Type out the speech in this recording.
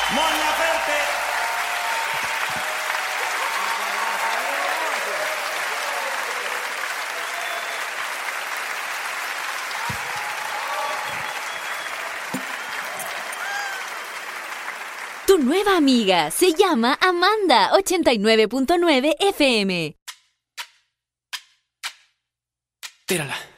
Mon Laferte. Tu nueva amiga se llama Amanda, 89.9 FM. Tírala.